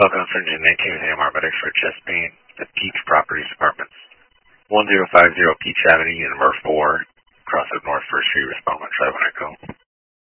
Welcome to 19 with AMR Medics for chest pain at Peach Properties Apartments, 1050 Peach Avenue, Unit 4, across of North 1st Street,